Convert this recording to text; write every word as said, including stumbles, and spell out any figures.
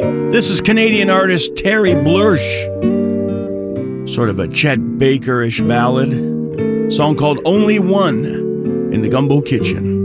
This is Canadian artist Terry Blursh. Sort of a Chet Baker-ish ballad. Song called Only One in the Gumbo Kitchen.